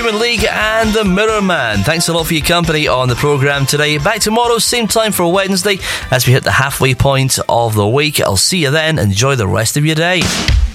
Human League and The Mirror Man. Thanks a lot for your company on the programme today. Back tomorrow, same time for Wednesday, as we hit the halfway point of the week. I'll see you then. Enjoy the rest of your day.